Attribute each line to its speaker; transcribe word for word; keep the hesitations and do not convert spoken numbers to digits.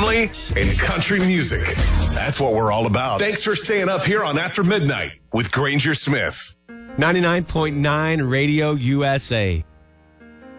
Speaker 1: family, and country music. That's what we're all about. Thanks for staying up here on After Midnight with Granger Smith.
Speaker 2: ninety-nine point nine Radio U S A.